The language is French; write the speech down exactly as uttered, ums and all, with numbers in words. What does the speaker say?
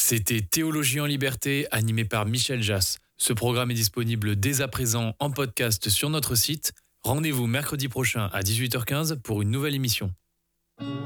C'était Théologie en liberté, animé par Michel Jass. Ce programme est disponible dès à présent en podcast sur notre site. Rendez-vous mercredi prochain à dix-huit heures quinze pour une nouvelle émission.